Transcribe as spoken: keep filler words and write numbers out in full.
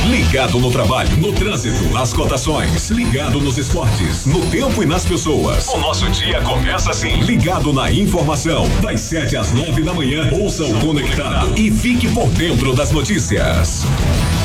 Ligado no trabalho, no trânsito, nas cotações, ligado nos esportes, no tempo e nas pessoas. O nosso dia começa assim, ligado na informação, das sete às nove da manhã. Ouça o Conectado e fique por dentro das notícias.